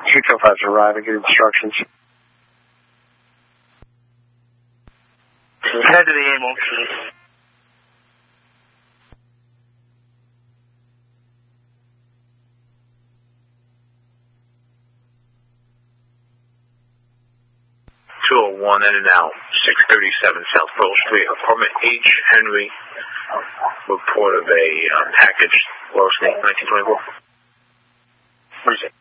605's arriving, get instructions. Head to the AMO. 201 in and out, 637 South Pearl Street, apartment H. Henry. Report of a package, Laurel Snake, 1924. What is it?